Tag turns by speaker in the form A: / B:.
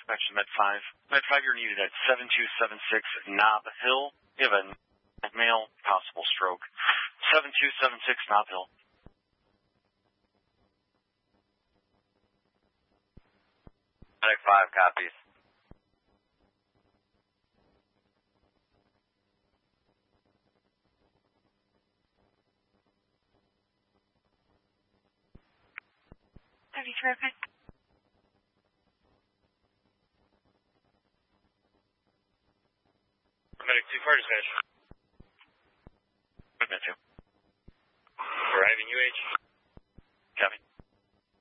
A: dispatch to Med 5. Med 5, you're needed at 7276 Knob Hill. You have a male, possible stroke. 7276 Knob Hill.
B: Medic 5 copies.
C: That'd be terrific.
D: Medic 2 fire dispatch.
A: Med 2.
D: Arriving UH.